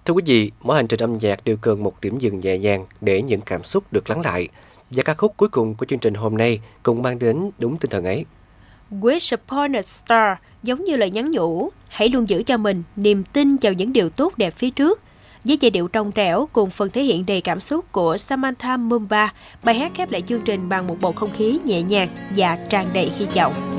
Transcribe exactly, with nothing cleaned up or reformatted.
Thưa quý vị, mỗi hành trình âm nhạc đều cần một điểm dừng nhẹ nhàng để những cảm xúc được lắng lại. Và ca khúc cuối cùng của chương trình hôm nay cũng mang đến đúng tinh thần ấy. Wish Upon a Star giống như lời nhắn nhủ, hãy luôn giữ cho mình niềm tin vào những điều tốt đẹp phía trước. Với giai điệu trong trẻo cùng phần thể hiện đầy cảm xúc của Samantha Mumba, bài hát khép lại chương trình bằng một bầu không khí nhẹ nhàng và tràn đầy hy vọng.